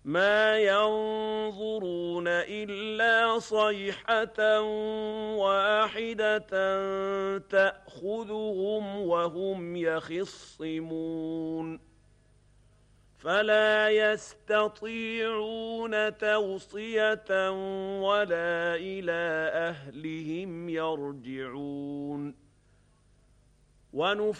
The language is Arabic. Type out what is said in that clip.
مَا يَنظُرُونَ إِلَّا صَيْحَةً وَاحِدَةً تَأْخُذُهُمْ وَهُمْ يَخِصِّمُونَ فَلَا يَسْتَطِيعُونَ تَوْصِيَةً وَلَا إِلَىٰ أَهْلِهِمْ يَرْجِعُونَ